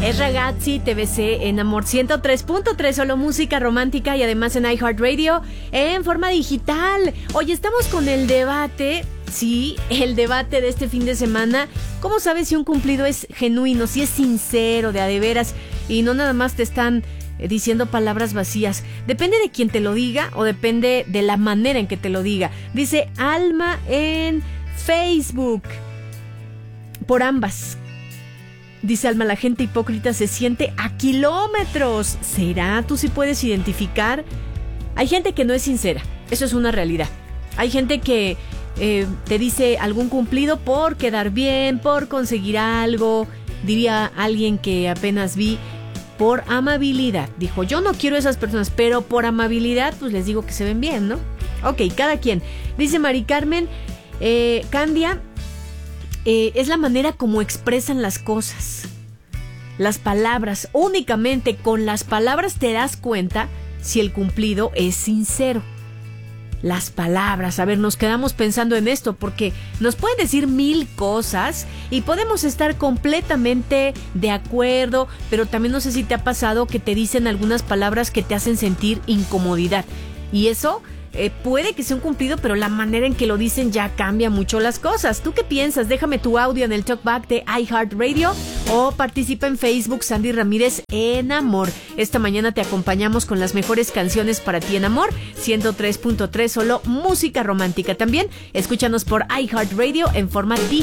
Es Ragazzi, TVC en Amor 103.3, solo música romántica y además en iHeartRadio en forma digital. Hoy estamos con el debate, sí, el debate de este fin de semana. ¿Cómo sabes si un cumplido es genuino, si es sincero, de a de veras y no nada más te están diciendo palabras vacías? Depende de quién te lo diga o depende de la manera en que te lo diga. Dice Alma en Facebook. Por ambas. Dice Alma, la gente hipócrita se siente a kilómetros. ¿Será? ¿Tú sí puedes identificar? Hay gente que no es sincera. Eso es una realidad. Hay gente que te dice algún cumplido por quedar bien, por conseguir algo. Diría alguien que apenas vi, por amabilidad. Dijo, yo no quiero esas personas, pero por amabilidad, pues les digo que se ven bien, ¿no? Ok, cada quien. Dice Mari Carmen, Candia, es la manera como expresan las cosas, las palabras. Únicamente con las palabras te das cuenta si el cumplido es sincero. Las palabras, a ver, nos quedamos pensando en esto porque nos pueden decir mil cosas y podemos estar completamente de acuerdo, pero también no sé si te ha pasado que te dicen algunas palabras que te hacen sentir incomodidad y eso puede que sea un cumplido, pero la manera en que lo dicen ya cambia mucho las cosas. ¿Tú qué piensas? Déjame tu audio en el talkback de iHeartRadio o participa en Facebook Sandy Ramírez en Amor. Esta mañana te acompañamos con las mejores canciones para ti en Amor 103.3, solo música romántica. También escúchanos por iHeartRadio en forma digital.